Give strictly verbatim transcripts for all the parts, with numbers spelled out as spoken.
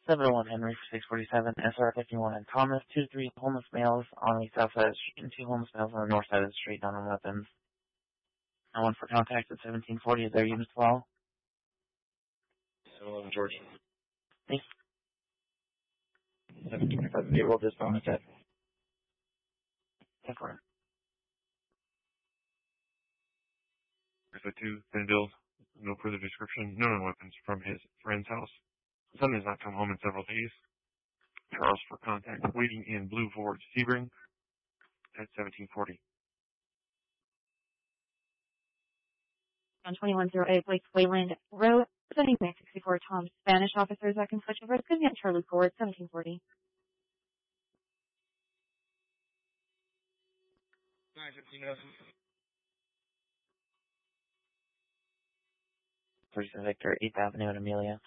seven oh one Henry six forty-seven, S R fifty-one and Thomas, two to three homeless males on the south side of the street and two homeless males on the north side of the street, none on weapons. No one for contact at seventeen forty, is there units well? seven eleven George. Thanks. seven twenty-five, vehicle just on attack. ten four. Alpha two, Thin Bill, no further description, no known weapons from his friend's house. Son has not come home in several days. Charles for contact, waiting in Blue Ford Sebring at seventeen forty. On twenty-one oh eight, Blake Wayland Road, sending back sixty-four Tom Spanish officers that can switch over. Excuse me, at Charlie Ford, seventeen forty. nine fifteen, uh, thirty-seven Victor, eighth Avenue and Amelia.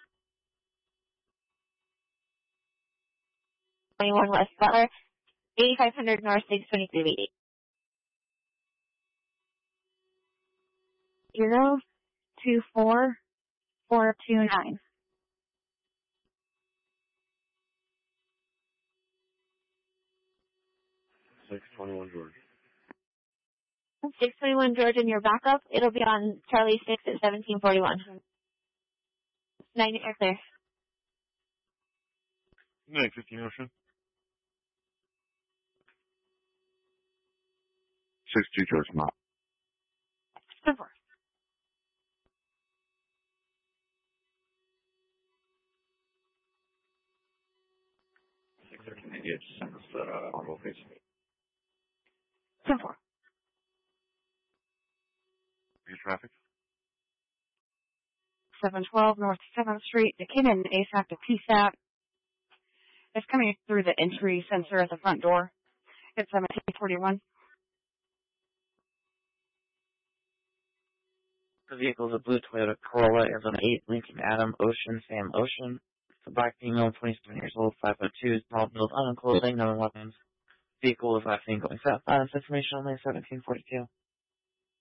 twenty-one West Butler, eighty-five hundred North, six twenty-three eighty. Zero, two, four, four, two, nine. six twenty-one George. six twenty-one George in your backup. It'll be on Charlie six at seventeen forty-one. Nine, you're clear. nine fifteen Ocean. six two George, not. ten four. six thirteen, ninety-eight, send us the uh, auto face. ten four. Your traffic. seven twelve North seventh Street, McKinnon, ASAP to P SAP. It's coming through the entry sensor at the front door. It's seventeen forty-one. The vehicle is a blue Toyota Corolla, Arizona eight, Lincoln Adam, Ocean, Sam Ocean. It's a black female, twenty-seven years old, five foot two, small build, unenclosed, no weapons. Vehicle is last seen going southbound. Information only seventeen forty-two.